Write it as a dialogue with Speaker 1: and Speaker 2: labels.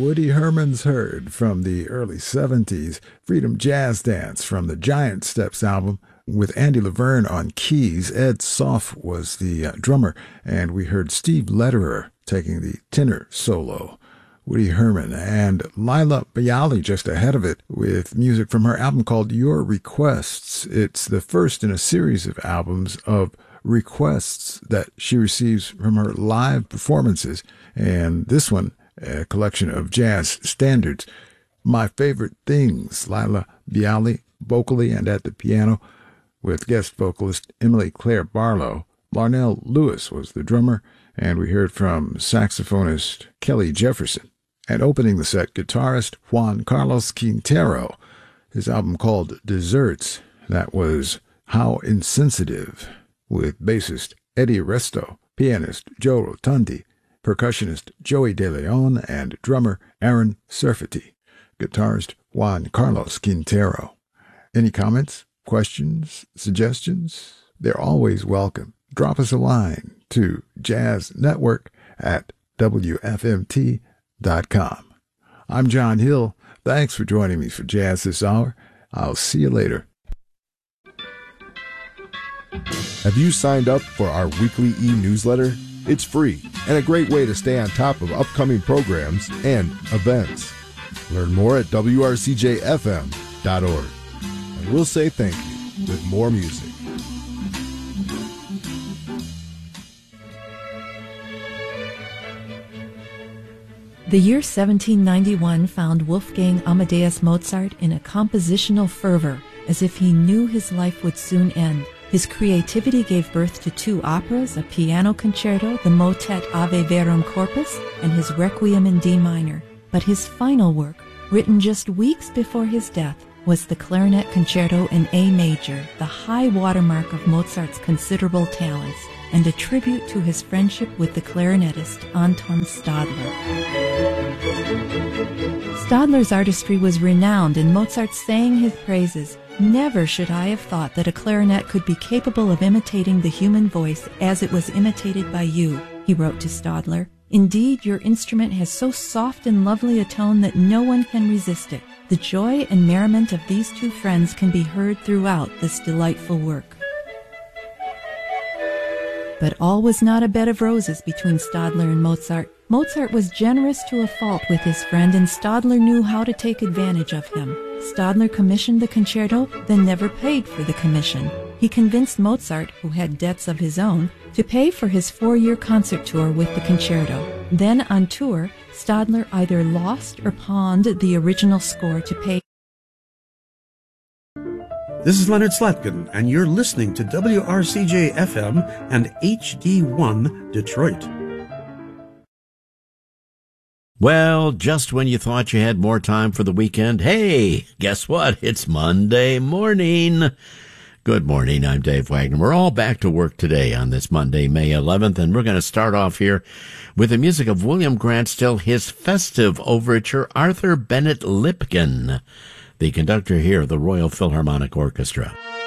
Speaker 1: Woody Herman's Heard from the early 70s, Freedom Jazz Dance from the Giant Steps album with Andy Laverne on keys. Ed Soff was the drummer, and we heard Steve Lederer taking the tenor solo. Woody Herman and Laila Biali just ahead of it with music from her album called Your Requests. It's the first in a series of albums of requests that she receives from her live performances, and this one, a collection of jazz standards. My Favorite Things, Laila Biali vocally and at the piano, with guest vocalist Emily Claire Barlow. Larnell Lewis was the drummer, and we heard from saxophonist Kelly Jefferson. And opening the set, guitarist Juan Carlos Quintero, his album called Desserts. That was How Insensitive, with bassist Eddie Resto, pianist Joe Rotundi, percussionist Joey De Leon, and drummer Aaron Surfety. Guitarist Juan Carlos Quintero. Any comments, questions, suggestions? They're always welcome. Drop us a line to jazznetwork@wfmt.com. I'm John Hill. Thanks for joining me for Jazz This Hour. I'll see you later.
Speaker 2: Have you signed up for our weekly e-newsletter? It's free and a great way to stay on top of upcoming programs and events. Learn more at wrcjfm.org. And we'll say thank you with more music.
Speaker 3: The year 1791 found Wolfgang Amadeus Mozart in a compositional fervor, as if he knew his life would soon end. His creativity gave birth to 2 operas, a piano concerto, the motet Ave Verum Corpus, and his Requiem in D minor. But his final work, written just weeks before his death, was the Clarinet Concerto in A major, the high watermark of Mozart's considerable talents, and a tribute to his friendship with the clarinetist Anton Stadler. Stadler's artistry was renowned, and Mozart sang his praises. Never should I have thought that a clarinet could be capable of imitating the human voice as it was imitated by you, he wrote to Stadler. Indeed, your instrument has so soft and lovely a tone that no one can resist it. The joy and merriment of these 2 friends can be heard throughout this delightful work. But all was not a bed of roses between Stadler and Mozart. Mozart was generous to a fault with his friend, and Stadler knew how to take advantage of him. Stadler commissioned the concerto, then never paid for the commission. He convinced Mozart, who had debts of his own, to pay for his 4-year concert tour with the concerto. Then on tour, Stadler either lost or pawned the original score to pay.
Speaker 4: This is Leonard Slatkin, and you're listening to WRCJ-FM and HD1 Detroit.
Speaker 5: Well, just when you thought you had more time for the weekend, hey, guess what? It's Monday morning. Good morning, I'm Dave Wagner. We're all back to work today on this Monday, May 11th, and we're going to start off here with the music of William Grant Still, his festive overture, Arthur Bennett Lipkin, the conductor here of the Royal Philharmonic Orchestra.